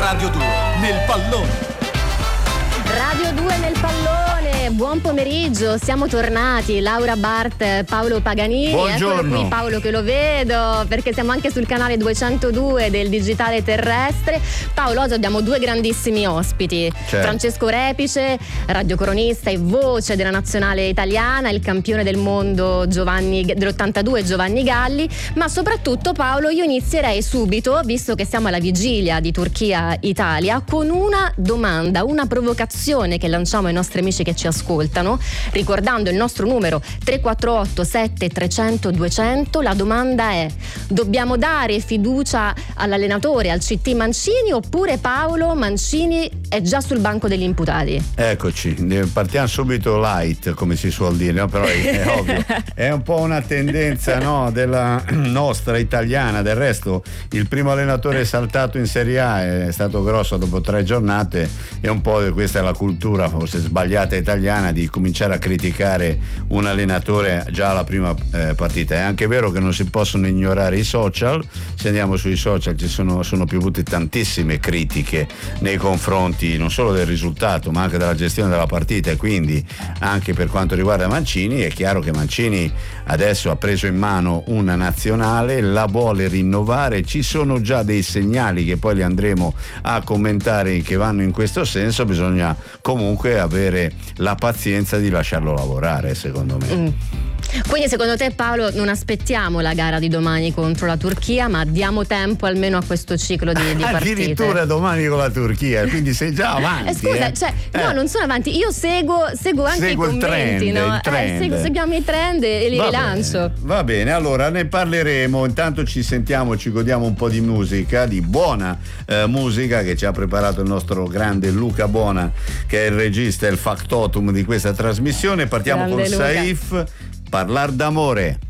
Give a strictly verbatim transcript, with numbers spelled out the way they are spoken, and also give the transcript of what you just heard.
Radio due nel pallone. Radio due nel pallone, buon pomeriggio, siamo tornati, Laura Bart, Paolo Paganini. Buongiorno. Eccolo qui Paolo che lo vedo, perché siamo anche sul canale duecentodue del digitale terrestre. Paolo, oggi abbiamo due grandissimi ospiti, certo. Francesco Repice, radiocronista e voce della nazionale italiana, il campione del mondo Giovanni, dell'ottantadue Giovanni Galli, ma soprattutto Paolo io inizierei subito, visto che siamo alla vigilia di Turchia-Italia, con una domanda, una provocazione che lanciamo ai nostri amici che ci ascoltano, ricordando il nostro numero tre quattro otto sette trecento duecento. La domanda è: dobbiamo dare fiducia all'allenatore, al C T Mancini, oppure Paolo Mancini è già sul banco degli imputati? Eccoci, partiamo subito light, come si suol dire, no? Però è, è ovvio, è un po' una tendenza, no, della nostra italiana. Del resto il primo allenatore saltato in Serie A è stato Grosso dopo tre giornate, e un po' questa è la cultura forse sbagliata italiana di cominciare a criticare un allenatore già alla prima eh, partita. È anche vero che non si possono ignorare i social. Se andiamo sui social ci sono, sono piovute tantissime critiche nei confronti non solo del risultato ma anche della gestione della partita, e quindi anche per quanto riguarda Mancini. È chiaro che Mancini adesso ha preso in mano una nazionale, la vuole rinnovare, ci sono già dei segnali che poi li andremo a commentare che vanno in questo senso. Bisogna comunque avere la pazienza di lasciarlo lavorare, secondo me. Mm. Quindi secondo te, Paolo, non aspettiamo la gara di domani contro la Turchia, ma diamo tempo almeno a questo ciclo di, di partite? Addirittura domani con la Turchia, quindi sei già avanti. Eh, scusa, eh. cioè, eh. no, non sono avanti, io seguo, seguo anche Seguo i commenti, il trend, no? il trend. Eh, seguo, seguiamo i trend e li Va rilancio. Bene, va bene, allora ne parleremo. Intanto ci sentiamo, ci godiamo un po' di musica, di buona eh, musica che ci ha preparato il nostro grande Luca Bona, che è il regista e il factotum di questa trasmissione. Partiamo Grande con Luca. Saif, Parlar d'amore.